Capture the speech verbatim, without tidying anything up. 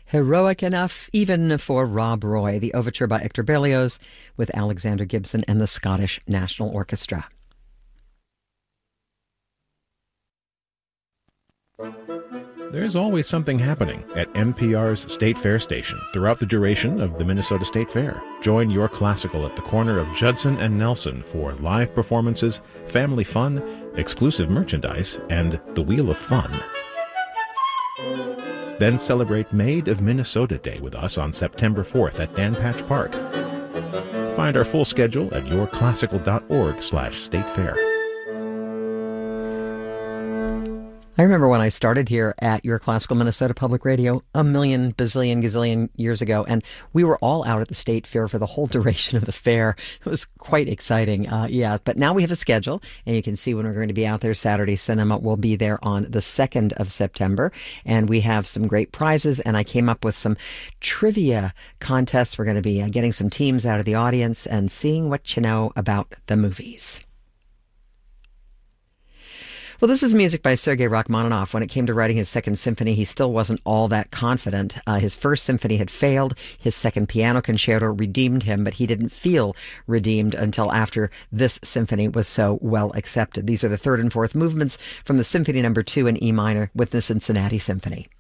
heroic enough even for Rob Roy, the overture by Hector Berlioz with Alexander Gibson and the Scottish National Orchestra. There's always something happening at N P R's State Fair station throughout the duration of the Minnesota State Fair. Join Your Classical at the corner of Judson and Nelson for live performances, family fun, exclusive merchandise, and the Wheel of Fun. Then celebrate Made of Minnesota Day with us on September fourth at Dan Patch Park. Find our full schedule at yourclassical.org slash state fair. I remember when I started here at Your Classical Minnesota Public Radio a million, bazillion, gazillion years ago, and we were all out at the State Fair for the whole duration of the fair. It was quite exciting, uh, yeah. But now we have a schedule, and you can see when we're going to be out there. Saturday Cinema will be there on the second of September, and we have some great prizes, and I came up with some trivia contests. We're going to be uh, getting some teams out of the audience and seeing what you know about the movies. Well, this is music by Sergei Rachmaninoff. When it came to writing his second symphony, he still wasn't all that confident. Uh, his first symphony had failed. His second piano concerto redeemed him, but he didn't feel redeemed until after this symphony was so well accepted. These are the third and fourth movements from the Symphony Number Two in E minor with the Cincinnati Symphony.